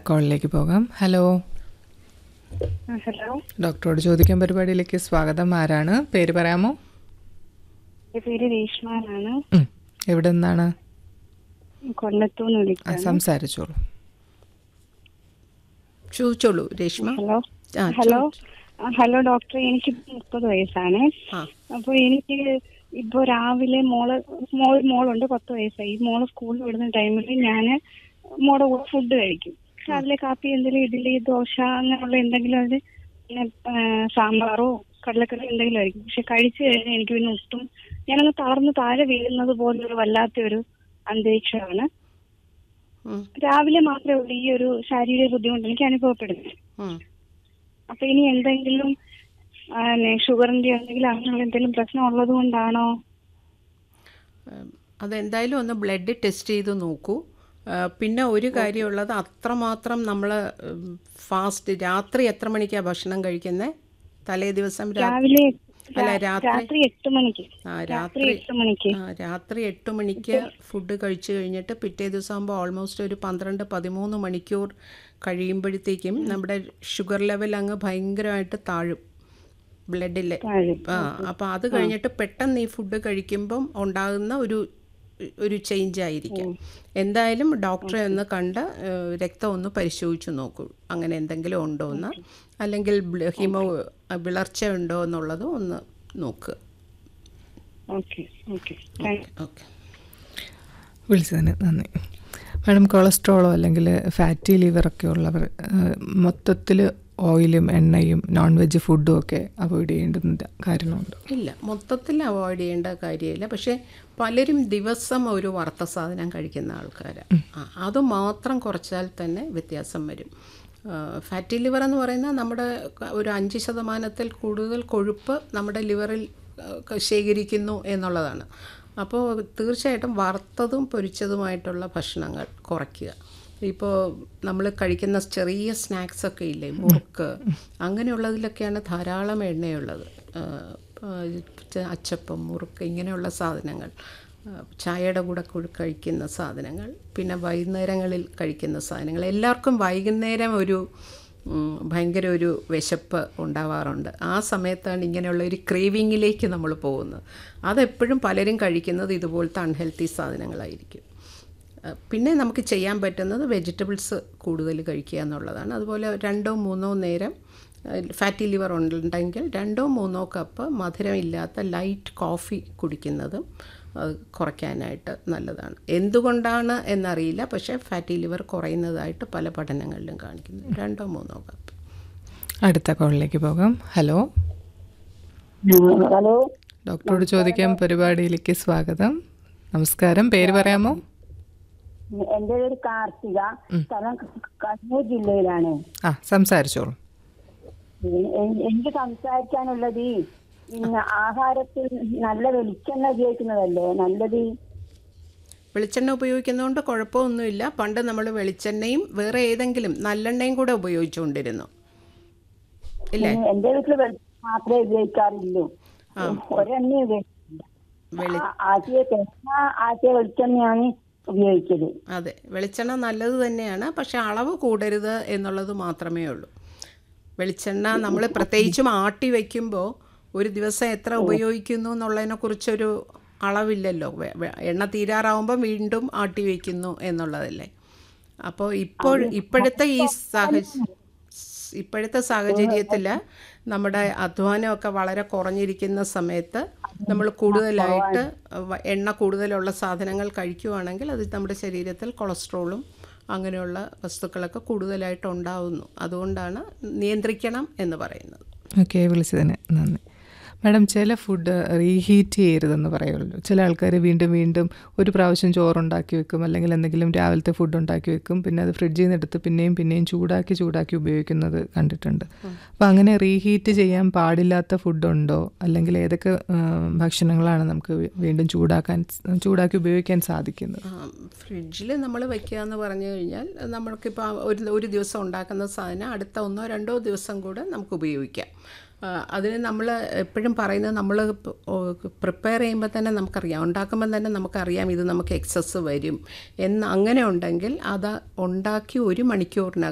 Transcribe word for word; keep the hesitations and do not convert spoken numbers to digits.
കോളിലേക്ക് പോകാം. Hello hello, ഡോക്ടറോട് ചോദിക്കാൻ പരിപാടിയിലേക്ക് സ്വാഗതം. ആരാണ്? പേര് പറയാമോ? എന്റെ പേര് രേഷ്മ എന്നാണ്. ഉം. എവിടെ നിന്നാണ്? കൊല്ലത്തുനിന്ന് ആ, വിളിക്കാണ്. സംസാരിച്ചോളൂ. ചോദിച്ചോളൂ രേഷ്മ. ഹലോ ആ, ഹലോ ചോദിച്ചോ. ആ, ഹലോ ഡോക്ടർ, എനിക്ക് മുപ്പത് വയസ്സാണ്. ആ. അപ്പൊ എനിക്ക് ഇപ്പൊ രാവിലെ മോള് മോൾ മോളുണ്ട് പത്ത് വയസ്സായി. മോള് സ്കൂളിൽ വിടുന്ന ടൈമിൽ ഞാൻ മോളുടെ കൂടെ ഫുഡ് കഴിക്കും. രാവിലെ കാപ്പി എന്തെങ്കിലും ഇഡ്ഡലി ദോശ അങ്ങനെയുള്ള എന്തെങ്കിലും അത് പിന്നെ ആ, സാമ്പാറോ കടലക്കറി എന്തെങ്കിലും ആയിരിക്കും. പക്ഷെ കഴിച്ചു കഴിഞ്ഞാൽ എനിക്ക് പിന്നെ ഒട്ടും ഞാനങ്ങ് തളർന്ന് താഴെ വീഴുന്നത് പോലൊരു വല്ലാത്തൊരു അന്തരീക്ഷമാണ്. ഉം, രാവിലെ മാത്രമേ ഉള്ളൂ ഈ ഒരു ശാരീരിക ബുദ്ധിമുട്ട് എനിക്ക് അനുഭവപ്പെടുന്നത്. ഉം. അപ്പൊ ഇനി എന്തെങ്കിലും ഷുഗറിന്റെ എന്തെങ്കിലും അങ്ങനെയുള്ള എന്തെങ്കിലും പ്രശ്നം ഉള്ളത് കൊണ്ടാണോ? ഉം, അതെന്തായാലും ഒന്ന് ബ്ലഡ് ടെസ്റ്റ് ചെയ്ത് നോക്കൂ. ആ, പിന്നെ ഒരു കാര്യമുള്ളത്, അത്രമാത്രം നമ്മൾ ഫാസ്റ്റ് രാത്രി എത്ര മണിക്കാണ് ഭക്ഷണം കഴിക്കുന്നത്? തലേ ദിവസം രാ- രാവിലെ അല്ല രാ- രാത്രി രാത്രി എട്ട് മണിക്ക് ആ രാത്രി രാത്രി എട്ട് മണിക്ക് ആ രാത്രി എട്ട് മണിക്ക് ഫുഡ് കഴിച്ചു കഴിഞ്ഞിട്ട് പിറ്റേ ദിവസം ആകുമ്പോൾ ഓൾമോസ്റ്റ് ഒരു പന്ത്രണ്ട് പതിമൂന്ന് മണിക്കൂർ കഴിയുമ്പോഴത്തേക്കും നമ്മുടെ ഷുഗർ ലെവൽ അങ്ങ് ഭയങ്കരമായിട്ട് താഴും ബ്ലഡിലെ. താഴും. ആ അപ്പോൾ അത് കഴിഞ്ഞിട്ട് പെട്ടെന്ന് ഈ ഫുഡ് കഴിക്കുമ്പം ഉണ്ടാകുന്ന ഒരു ഒരു ചേഞ്ച് ആയിരിക്കും. എന്തായാലും ഡോക്ടറെ ഒന്ന് കണ്ട് ഏഹ്, രക്തം ഒന്ന് പരിശോധിച്ച് നോക്കൂ, അങ്ങനെ എന്തെങ്കിലും ഉണ്ടോ എന്ന്, അല്ലെങ്കിൽ ബ്ല- ഹിമോ വിളർച്ച ഉണ്ടോ എന്നുള്ളതും ഒന്ന് നോക്കുക. Okay okay thank okay. വിളിച്ചതിന് നന്ദി. മാഡം, കൊളസ്ട്രോളോ അല്ലെങ്കിൽ ഫാറ്റി ലിവറൊക്കെ ഉള്ളവർ മൊത്തത്തിൽ ഓയിലും എണ്ണയും നോൺ വെജ് ഫുഡും ഒക്കെ അവോയ്ഡ് ചെയ്യേണ്ടുന്ന കാര്യമുണ്ട്? ഇല്ല, മൊത്തത്തിൽ അവോയ്ഡ് ചെയ്യേണ്ട കാര്യമില്ല. പക്ഷേ പലരും ദിവസം ഒരു വറുത്ത സാധനം കഴിക്കുന്ന ആൾക്കാരാണ്. ആ, അത് മാത്രം കുറച്ചാൽ തന്നെ വ്യത്യാസം വരും. ഫാറ്റി ലിവർ എന്ന് പറയുന്നത് നമ്മുടെ ഒരു അഞ്ച് ശതമാനത്തിൽ കൂടുതൽ കൊഴുപ്പ് നമ്മുടെ ലിവറിൽ ആ, ശേഖരിക്കുന്നു എന്നുള്ളതാണ്. അപ്പോൾ തീർച്ചയായിട്ടും വറുത്തതും പൊരിച്ചതുമായിട്ടുള്ള ഭക്ഷണങ്ങൾ കുറയ്ക്കുക. ഇപ്പോൾ നമ്മൾ കഴിക്കുന്ന ചെറിയ സ്നാക്സൊക്കെ ഇല്ലേ, മുറുക്ക്, അങ്ങനെയുള്ളതിലൊക്കെയാണ് ധാരാളം എണ്ണയുള്ളത്. ആ, ച- അച്ചപ്പം, മുറുക്ക്, ഇങ്ങനെയുള്ള സാധനങ്ങൾ, ആ, ചായയുടെ കൂടെ കൂടി കഴിക്കുന്ന സാധനങ്ങൾ, പിന്നെ വൈകുന്നേരങ്ങളിൽ കഴിക്കുന്ന സാധനങ്ങൾ. എല്ലാവർക്കും വൈകുന്നേരം ഒരു ഉം, ഭയങ്കര ഒരു വിശപ്പ് ഉണ്ടാവാറുണ്ട്. ആ സമയത്താണ് ഇങ്ങനെയുള്ള ഒരു ക്രേവിങ്ങിലേക്ക് നമ്മൾ പോകുന്നത്. അതെപ്പോഴും പലരും കഴിക്കുന്നത് ഇതുപോലത്തെ അൺഹെൽത്തി സാധനങ്ങളായിരിക്കും. അഹ് പിന്നെ നമുക്ക് ചെയ്യാൻ പറ്റുന്നത് വെജിറ്റബിൾസ് കൂടുതൽ കഴിക്കുക എന്നുള്ളതാണ്. അതുപോലെ രണ്ടോ മൂന്നോ നേരം ഫാറ്റി ലിവർ ഉണ്ടെങ്കിൽ രണ്ടോ മൂന്നോ കപ്പ് മധുരമില്ലാത്ത ലൈറ്റ് കോഫി കുടിക്കുന്നതും അത് കുറയ്ക്കാനായിട്ട് നല്ലതാണ്. എന്തുകൊണ്ടാണ് എന്നറിയില്ല, പക്ഷേ ഫാറ്റി ലിവർ കുറയുന്നതായിട്ട് പല പഠനങ്ങളിലും കാണിക്കുന്നു. രണ്ടോ മൂന്നോ കപ്പ്. അടുത്ത കോളിലേക്ക് പോകാം. ഹലോ ഹലോ, ഡോക്ടറോട് ചോദിക്കാൻ പരിപാടിയിലേക്ക് സ്വാഗതം. നമസ്കാരം. പേര് പറയാമോ? എന്റെ പേര് കാർത്തിക, സ്ഥലം കണ്ണൂർ ജില്ലയിലാണ്. ആ, സംസാരിച്ചോളൂ. എ- എനിക്ക് സംസാരിക്കാനുള്ളത്, പിന്നെ ആഹാരത്തിൽ നല്ല വെളിച്ചെണ്ണ ഉപയോഗിക്കുന്നതല്ലേ നല്ലത്? വെളിച്ചെണ്ണ ഉപയോഗിക്കുന്നതുകൊണ്ട് കുഴപ്പമൊന്നുമില്ല. പണ്ട് നമ്മൾ വെളിച്ചെണ്ണയും വേറെ ഏതെങ്കിലും നല്ലെണ്ണയും കൂടെ ഉപയോഗിച്ചുകൊണ്ടിരുന്നു, ഇല്ലേ? പിന്നെ എന്റെ വീട്ടിൽ വെളിച്ചെണ്ണ മാത്രമേ ഉപയോഗിക്കാറുള്ളൂ, ഒരെണ്ണ ഉപയോഗിക്കില്ല. വെളി ആ- ആട്ടിയ തേങ്ങ ആട്ടിയ വെളിച്ചെണ്ണയാണ് ഉപയോഗിച്ചത്. അതെ, വെളിച്ചെണ്ണ നല്ലത് തന്നെയാണ്, പക്ഷെ അളവ് കൂടരുത് എന്നുള്ളത് മാത്രമേ ഉള്ളൂ. വെളിച്ചെണ്ണ നമ്മൾ പ്രത്യേകിച്ചും ആട്ടി വയ്ക്കുമ്പോൾ ഒരു ദിവസം എത്ര ഉപയോഗിക്കുന്നു എന്നുള്ളതിനെക്കുറിച്ചൊരു അളവില്ലല്ലോ. വെ- വെ- എണ്ണ തീരാറാവുമ്പം വീണ്ടും ആട്ടി വയ്ക്കുന്നു എന്നുള്ളതല്ലേ. അപ്പോൾ ഇപ്പോൾ ഇപ്പോഴത്തെ ഈ സാഹചര്യം ഇപ്പോഴത്തെ സാഹചര്യത്തിൽ നമ്മുടെ അധ്വാനമൊക്കെ വളരെ കുറഞ്ഞിരിക്കുന്ന സമയത്ത് നമ്മൾ കൂടുതലായിട്ട് വ- എണ്ണ കൂടുതലുള്ള സാധനങ്ങൾ കഴിക്കുകയാണെങ്കിൽ അത് നമ്മുടെ ശരീരത്തിൽ കൊളസ്ട്രോളും അങ്ങനെയുള്ള വസ്തുക്കളൊക്കെ കൂടുതലായിട്ട് ഉണ്ടാവുന്നു. അതുകൊണ്ടാണ് നിയന്ത്രിക്കണം എന്ന് പറയുന്നത്. ഓക്കെ, വിളിച്ചതിന് നന്ദി. മാഡം, ചില ഫുഡ് റീഹീറ്റ് ചെയ്യരുതെന്ന് പറയുള്ളൂ. ചില ആൾക്കാർ വീണ്ടും വീണ്ടും ഒരു പ്രാവശ്യം ചോറുണ്ടാക്കി വെക്കും, അല്ലെങ്കിൽ എന്തെങ്കിലും രാവിലത്തെ ഫുഡ് ഉണ്ടാക്കി വെക്കും, പിന്നെ അത് ഫ്രിഡ്ജിൽ നിന്ന് എടുത്ത് പിന്നെയും പിന്നെയും ചൂടാക്കി ചൂടാക്കി ഉപയോഗിക്കുന്നത് കണ്ടിട്ടുണ്ട്. അപ്പോൾ അങ്ങനെ റീഹീറ്റ് ചെയ്യാൻ പാടില്ലാത്ത ഫുഡുണ്ടോ? അല്ലെങ്കിൽ ഏതൊക്കെ ആ, ഭക്ഷണങ്ങളാണ് നമുക്ക് വീണ്ടും ചൂടാക്കാൻ ചൂടാക്കി ഉപയോഗിക്കാൻ സാധിക്കുന്നത്? ഫ്രിഡ്ജിൽ നമ്മൾ വയ്ക്കുക എന്ന് പറഞ്ഞു കഴിഞ്ഞാൽ നമ്മൾക്കിപ്പോൾ ഒരു ഒരു ദിവസം ഉണ്ടാക്കുന്ന സാധനം അടുത്ത ഒന്നോ രണ്ടോ ദിവസം കൂടെ നമുക്ക് ഉപയോഗിക്കാം. ആ, അതിന് നമ്മൾ എപ്പോഴും പറയുന്നത്, നമ്മൾ പ്രിപ്പയർ ചെയ്യുമ്പോൾ തന്നെ നമുക്കറിയാം, ഉണ്ടാക്കുമ്പോൾ തന്നെ നമുക്കറിയാം ഇത് നമുക്ക് എക്സസ് വരും എന്ന്. അങ്ങനെ ഉണ്ടെങ്കിൽ അത് ഉണ്ടാക്കി ഒരു മണിക്കൂറിനകം